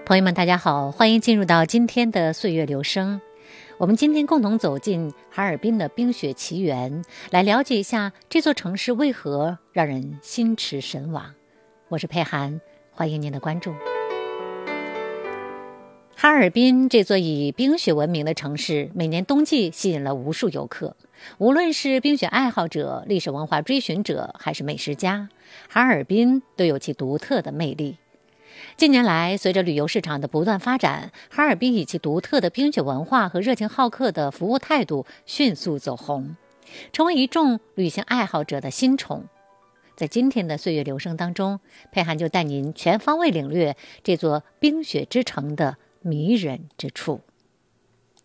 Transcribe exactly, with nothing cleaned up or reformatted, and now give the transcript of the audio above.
朋友们，大家好，欢迎进入到今天的岁月流声。我们今天共同走进哈尔滨的冰雪奇缘，来了解一下这座城市为何让人心驰神往。我是佩涵，欢迎您的关注。哈尔滨这座以冰雪闻名的城市，每年冬季吸引了无数游客。无论是冰雪爱好者、历史文化追寻者，还是美食家，哈尔滨都有其独特的魅力。近年来，随着旅游市场的不断发展，哈尔滨以其独特的冰雪文化和热情好客的服务态度迅速走红，成为一众旅行爱好者的新宠。在今天的岁月流声当中，佩涵就带您全方位领略这座冰雪之城的迷人之处。